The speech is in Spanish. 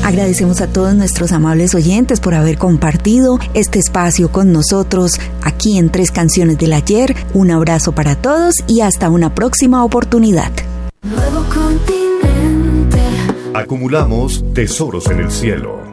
Agradecemos a todos nuestros amables oyentes por haber compartido este espacio con nosotros aquí en 3 Canciones del Ayer. Un abrazo para todos y hasta una próxima oportunidad. Nuevo continente. Acumulamos tesoros en el cielo.